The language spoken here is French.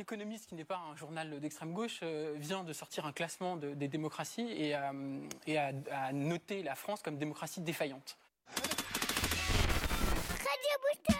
L'Économiste, qui n'est pas un journal d'extrême gauche, vient de sortir un classement des démocraties et a noté la France comme démocratie défaillante.